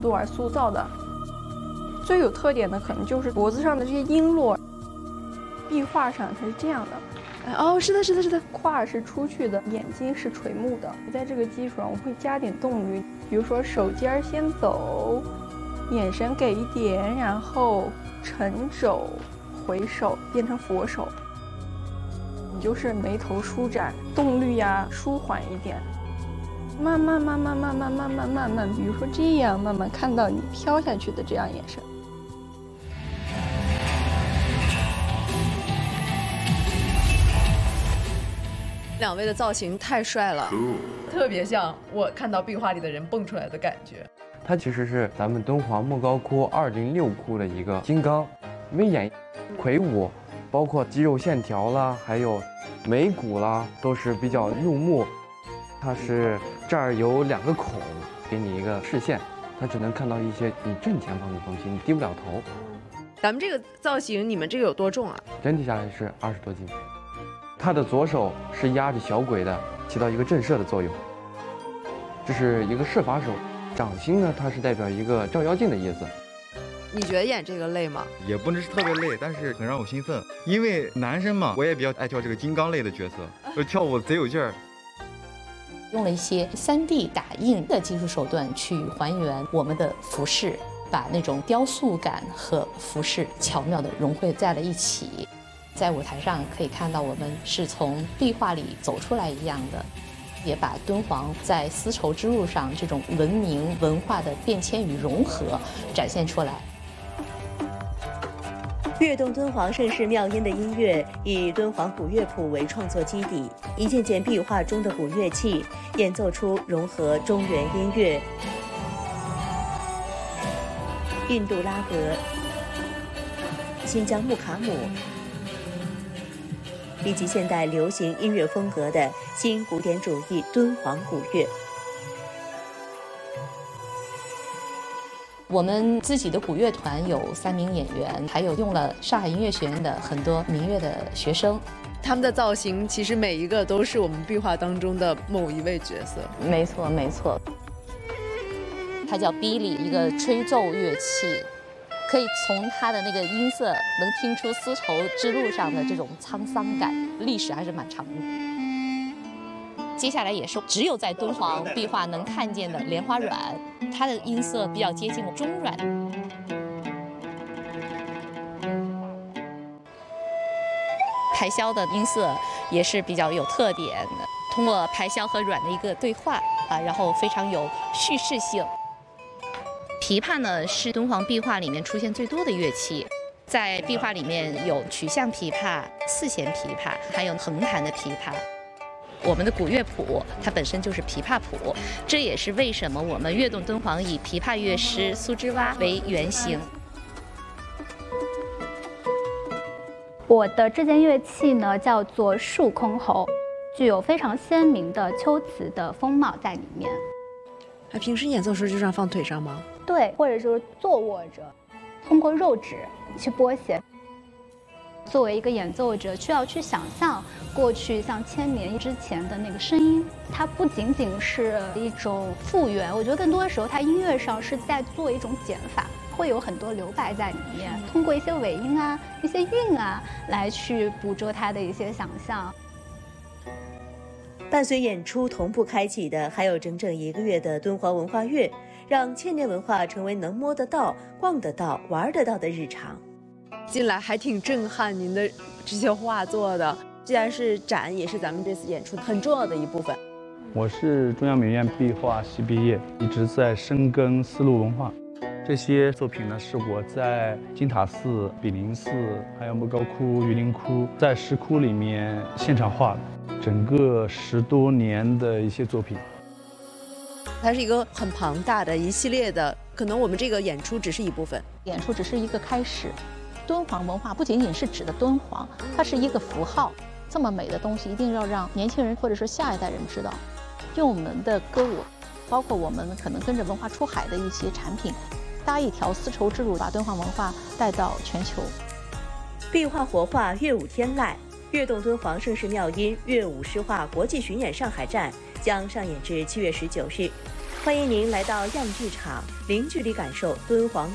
度而塑造的。最有特点的可能就是脖子上的这些璎珞，壁画上它是这样的。 哦，是的，是的，是的， 胯儿是出去的，眼睛是垂目的。在这个基础上，我会加点动律，比如说手尖儿先走，眼神给一点，然后沉肘回首，变成佛手。你就是眉头舒展，动律呀舒缓一点，慢慢，比如说这样，慢慢看到你飘下去的这样眼神。 两位的造型太帅了，特别像我看到壁画里的人蹦出来的感觉。 它其实是咱们敦煌莫高窟206窟的一个金刚，威严、魁梧，包括肌肉线条啦，还有眉骨啦，都是比较入目。它是这儿有2个孔，给你一个视线，它只能看到一些你正前方的东西，你低不了头。 咱们这个造型，你们这个有多重啊？ 整体下来是20多斤。他的左手是压着小鬼的，起到一个震慑的作用。这是一个摄法手，掌心呢，它是代表一个照妖镜的意思。 你觉得演这个累吗？ 也不能是特别累，但是很让我兴奋，因为男生嘛，我也比较爱跳这个金刚类的角色，跳舞贼有劲儿。 用了一些3D 打印的技术手段去还原我们的服饰，把那种雕塑感和服饰巧妙地融汇在了一起。在舞台上可以看到我们是从壁画里走出来一样的，也把敦煌在丝绸之路上这种文明文化的变迁与融合展现出来。 跃动敦煌盛世妙音的音乐以敦煌古乐谱为创作基底，一件件壁画中的古乐器演奏出融合中原音乐、印度拉格、新疆木卡姆以及现代流行音乐风格的新古典主义敦煌古乐。 我们自己的古乐团有3名演员，还有用了上海音乐学院的很多民乐的学生。 他们的造型其实每一个都是我们壁画当中的某一位角色。 没错，没错。它叫 Billy， 一个吹奏乐器。可以从它的那个音色能听出丝绸之路上的这种沧桑感，历史还是蛮长的。接下来也是只有在敦煌壁画能看见的莲花阮，它的音色比较接近中阮。排箫的音色也是比较有特点的，通过排箫和阮的一个对话然后非常有叙事性。琵琶呢是敦煌壁画里面出现最多的乐器，在壁画里面有曲项琵琶、4弦琵琶，还有横弹的琵琶。我们的古乐谱它本身就是琵琶谱，这也是为什么我们跃动敦煌以琵琶乐师苏之洼为原型。 我的这件乐器呢叫做竖箜篌，具有非常鲜明的秋瓷的风貌在里面。 平时演奏时就这样放腿上吗？ 对，或者就是坐卧着，通过肉指去拨弦。作为一个演奏者，需要去想象过去像1000年之前的那个声音，它不仅仅是一种复原，我觉得更多的时候，它音乐上是在做一种减法，会有很多留白在里面，通过一些尾音啊、一些韵啊，来去捕捉它的一些想象。 伴随演出同步开启的，还有整整1个月的敦煌文化月，让1000年文化成为能摸得到、逛得到、玩得到的日常。 进来还挺震撼您的这些画作的，既然是展，也是咱们这次演出很重要的一部分。 我是中央美院壁画系毕业，一直在深耕丝路文化。这些作品呢，是我在金塔寺、比林寺，还有莫高窟、榆林窟，在石窟里面现场画的，整个10多年的一些作品。 它是一个很庞大的一系列的，可能我们这个演出只是一部分， 演出只是一个开始。敦煌文化不仅仅是指的敦煌，它是一个符号。这么美的东西，一定要让年轻人或者是下一代人知道。用我们的歌舞，包括我们可能跟着文化出海的一些产品，搭一条丝绸之路，把敦煌文化带到全球。 壁画活化乐舞天籁，跃动敦煌盛世妙音乐舞诗画国际巡演上海站将上演至7月19日。 欢迎您来到样剧场，零距离感受敦煌